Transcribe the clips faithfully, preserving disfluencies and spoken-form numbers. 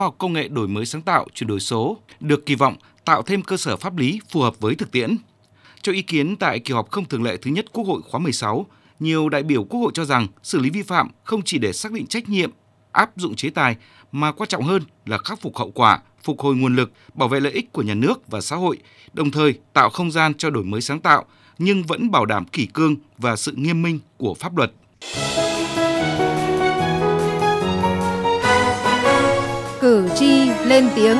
khoa học công nghệ đổi mới sáng tạo, chuyển đổi số được kỳ vọng tạo thêm cơ sở pháp lý phù hợp với thực tiễn. Cho ý kiến tại kỳ họp không thường lệ thứ nhất Quốc hội khóa mười sáu, nhiều đại biểu Quốc hội cho rằng xử lý vi phạm không chỉ để xác định trách nhiệm, áp dụng chế tài, mà quan trọng hơn là khắc phục hậu quả, phục hồi nguồn lực, bảo vệ lợi ích của nhà nước và xã hội, đồng thời tạo không gian cho đổi mới sáng tạo, nhưng vẫn bảo đảm kỷ cương và sự nghiêm minh của pháp luật. Cử tri lên tiếng.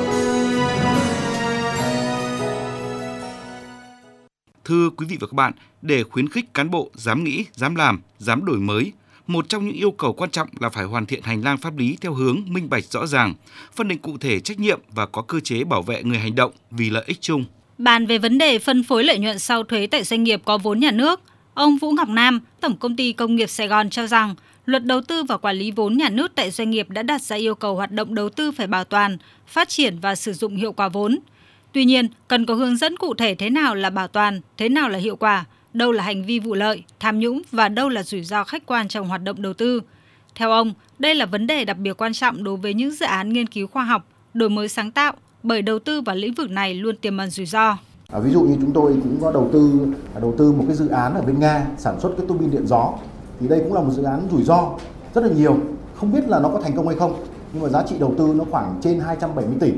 Thưa quý vị và các bạn, để khuyến khích cán bộ dám nghĩ, dám làm, dám đổi mới, một trong những yêu cầu quan trọng là phải hoàn thiện hành lang pháp lý theo hướng minh bạch rõ ràng, phân định cụ thể trách nhiệm và có cơ chế bảo vệ người hành động vì lợi ích chung. Bàn về vấn đề phân phối lợi nhuận sau thuế tại doanh nghiệp có vốn nhà nước, ông Vũ Ngọc Nam, Tổng công ty Công nghiệp Sài Gòn cho rằng, Luật đầu tư và quản lý vốn nhà nước tại doanh nghiệp đã đặt ra yêu cầu hoạt động đầu tư phải bảo toàn, phát triển và sử dụng hiệu quả vốn. Tuy nhiên, cần có hướng dẫn cụ thể thế nào là bảo toàn, thế nào là hiệu quả, đâu là hành vi vụ lợi, tham nhũng và đâu là rủi ro khách quan trong hoạt động đầu tư. Theo ông, đây là vấn đề đặc biệt quan trọng đối với những dự án nghiên cứu khoa học, đổi mới sáng tạo, bởi đầu tư vào lĩnh vực này luôn tiềm ẩn rủi ro. À, ví dụ như chúng tôi cũng có đầu tư đầu tư một cái dự án ở bên Nga sản xuất cái tua bin điện gió, thì đây cũng là một dự án rủi ro rất là nhiều, không biết là nó có thành công hay không, nhưng mà giá trị đầu tư nó khoảng trên hai trăm bảy mươi tỷ,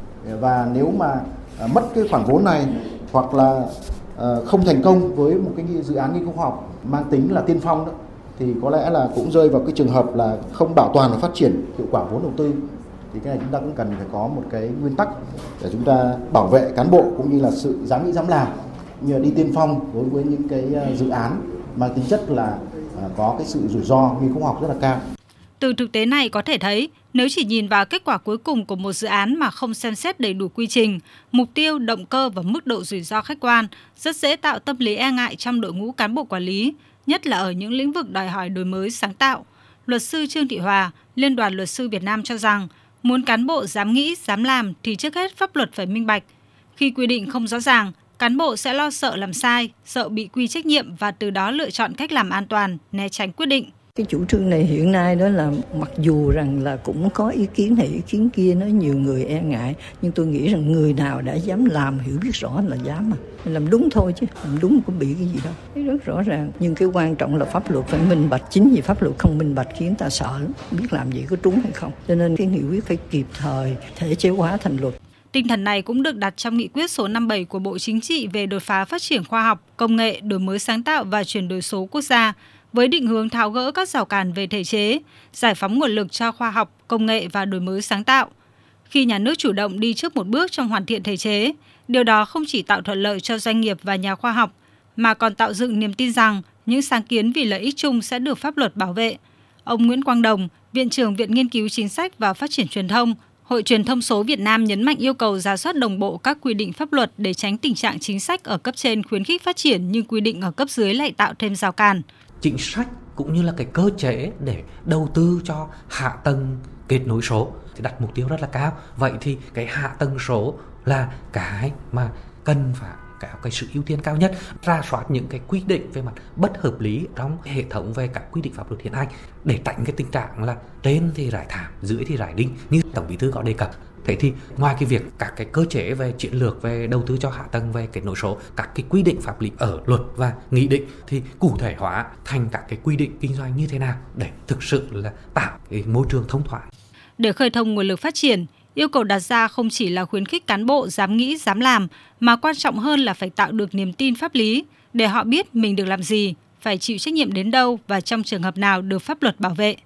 và nếu mà à, mất cái khoản vốn này hoặc là à, không thành công với một cái dự án nghiên cứu khoa học mang tính là tiên phong đó, thì có lẽ là cũng rơi vào cái trường hợp là không bảo toàn và phát triển hiệu quả vốn đầu tư. Thì cái này chúng ta cũng cần phải có một cái nguyên tắc để chúng ta bảo vệ cán bộ cũng như là sự dám nghĩ dám làm, như là đi tiên phong đối với những cái dự án mang tính chất là có cái sự rủi ro nghiên cứu khoa học rất là cao. Từ thực tế này có thể thấy, nếu chỉ nhìn vào kết quả cuối cùng của một dự án mà không xem xét đầy đủ quy trình, mục tiêu, động cơ và mức độ rủi ro khách quan, rất dễ tạo tâm lý e ngại trong đội ngũ cán bộ quản lý, nhất là ở những lĩnh vực đòi hỏi đổi mới sáng tạo. Luật sư Trương Thị Hòa, Liên đoàn Luật sư Việt Nam cho rằng, muốn cán bộ dám nghĩ, dám làm thì trước hết pháp luật phải minh bạch. Khi quy định không rõ ràng, cán bộ sẽ lo sợ làm sai, sợ bị quy trách nhiệm và từ đó lựa chọn cách làm an toàn, né tránh quyết định. Cái chủ trương này hiện nay đó là mặc dù rằng là cũng có ý kiến này ý kiến kia, nói nhiều người e ngại, nhưng tôi nghĩ rằng người nào đã dám làm hiểu biết rõ là dám mà. Làm đúng thôi chứ, làm đúng cũng bị cái gì đâu. Thấy rất rõ ràng, nhưng cái quan trọng là pháp luật phải minh bạch, chính vì pháp luật không minh bạch khiến người ta sợ lắm, biết làm gì có trúng hay không. Cho nên cái nghị quyết phải kịp thời thể chế hóa thành luật. Tinh thần này cũng được đặt trong nghị quyết số năm mươi bảy của Bộ Chính trị về đột phá phát triển khoa học, công nghệ, đổi mới sáng tạo và chuyển đổi số quốc gia, với định hướng tháo gỡ các rào cản về thể chế, giải phóng nguồn lực cho khoa học, công nghệ và đổi mới sáng tạo. Khi nhà nước chủ động đi trước một bước trong hoàn thiện thể chế, điều đó không chỉ tạo thuận lợi cho doanh nghiệp và nhà khoa học, mà còn tạo dựng niềm tin rằng những sáng kiến vì lợi ích chung sẽ được pháp luật bảo vệ. Ông Nguyễn Quang Đồng, Viện trưởng Viện Nghiên cứu Chính sách và Phát triển Truyền thông, Hội Truyền thông số Việt Nam nhấn mạnh yêu cầu rà soát đồng bộ các quy định pháp luật để tránh tình trạng chính sách ở cấp trên khuyến khích phát triển nhưng quy định ở cấp dưới lại tạo thêm rào cản. Chính sách cũng như là cái cơ chế để đầu tư cho hạ tầng kết nối số thì đặt mục tiêu rất là cao. Vậy thì cái hạ tầng số là cái mà cần phải có cái sự ưu tiên cao nhất, rà soát những cái quy định về mặt bất hợp lý trong hệ thống về các quy định pháp luật hiện hành để tránh cái tình trạng là trên thì rải thảm, dưới thì rải đinh như Tổng Bí thư có đề cập. Thế thì ngoài cái việc các cái cơ chế về chiến lược về đầu tư cho hạ tầng về kết nối số, các cái quy định pháp lý ở luật và nghị định thì cụ thể hóa thành các cái quy định kinh doanh như thế nào để thực sự là tạo cái môi trường thông thoáng. Để khơi thông nguồn lực phát triển, yêu cầu đặt ra không chỉ là khuyến khích cán bộ dám nghĩ, dám làm, mà quan trọng hơn là phải tạo được niềm tin pháp lý để họ biết mình được làm gì, phải chịu trách nhiệm đến đâu và trong trường hợp nào được pháp luật bảo vệ.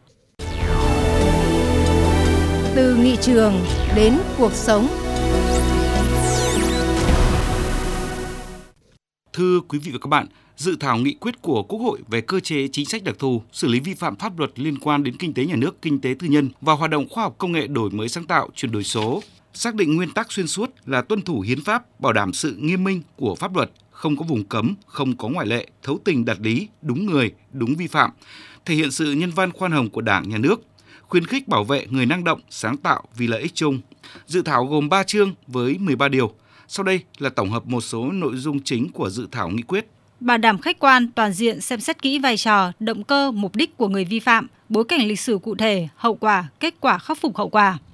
Từ nghị trường đến cuộc sống. Thưa quý vị và các bạn, dự thảo nghị quyết của Quốc hội về cơ chế chính sách đặc thù xử lý vi phạm pháp luật liên quan đến kinh tế nhà nước, kinh tế tư nhân và hoạt động khoa học công nghệ đổi mới sáng tạo, chuyển đổi số, xác định nguyên tắc xuyên suốt là tuân thủ hiến pháp, bảo đảm sự nghiêm minh của pháp luật, không có vùng cấm, không có ngoại lệ, thấu tình đạt lý, đúng người, đúng vi phạm, thể hiện sự nhân văn khoan hồng của Đảng, Nhà nước, khuyến khích bảo vệ người năng động, sáng tạo vì lợi ích chung. Dự thảo gồm ba chương với mười ba điều. Sau đây là tổng hợp một số nội dung chính của dự thảo nghị quyết. Bảo đảm khách quan, toàn diện, xem xét kỹ vai trò, động cơ, mục đích của người vi phạm, bối cảnh lịch sử cụ thể, hậu quả, kết quả khắc phục hậu quả.